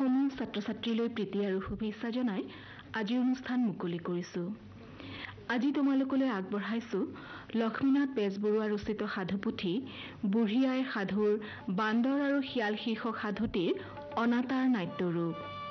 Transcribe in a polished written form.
সমূহ ছাত্ৰ-ছাত্ৰীলৈ প্ৰীতি আৰু শুভেচ্ছা জনাই আজিৰ অনুষ্ঠান মুকলি কৰিছোঁ। আজি তোমালোকলৈ আগবঢ়াইছো লক্ষ্মীনাথ বেজবৰুৱা ৰচিত সাধুপুথি বুঢ়ী আইৰ সাধুৰ বান্দৰ আৰু শিয়াল শীৰ্ষক সাধুটিৰ অনাতাঁৰ নাট্যৰূপ।